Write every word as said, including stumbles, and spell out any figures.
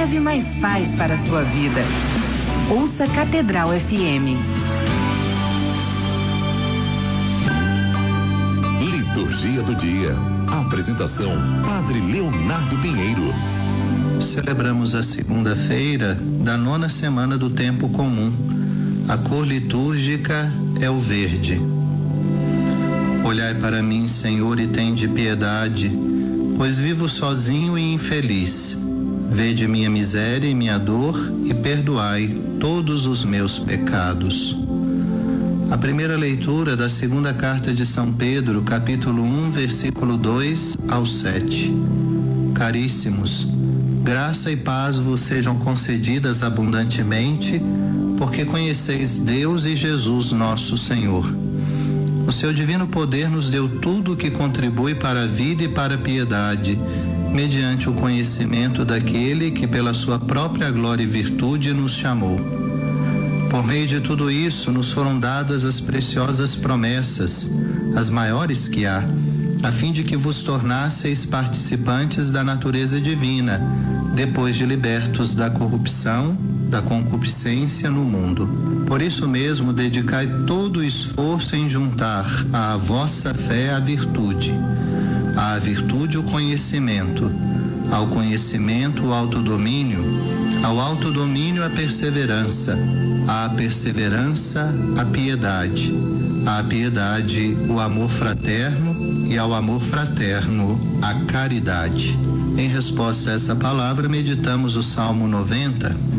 Leve mais paz para a sua vida. Ouça Catedral F M. Liturgia do dia. Apresentação: Padre Leonardo Pinheiro. Celebramos a segunda-feira da nona semana do tempo comum. A cor litúrgica é o verde. Olhai para mim, Senhor, e tende piedade, pois vivo sozinho e infeliz. Vede minha miséria e minha dor e perdoai todos os meus pecados. A primeira leitura da segunda carta de São Pedro, capítulo um, versículo dois ao sete. Caríssimos, graça e paz vos sejam concedidas abundantemente, porque conheceis Deus e Jesus nosso Senhor. O seu divino poder nos deu tudo o que contribui para a vida e para a piedade, mediante o conhecimento daquele que pela sua própria glória e virtude nos chamou. Por meio de tudo isso, nos foram dadas as preciosas promessas, as maiores que há, a fim de que vos tornasseis participantes da natureza divina, depois de libertos da corrupção, da concupiscência no mundo. Por isso mesmo, dedicai todo o esforço em juntar à vossa fé a virtude, à virtude o conhecimento, ao conhecimento o autodomínio, ao autodomínio a perseverança, à perseverança a piedade, à piedade o amor fraterno e ao amor fraterno a caridade. Em resposta a essa palavra, meditamos o Salmo noventa,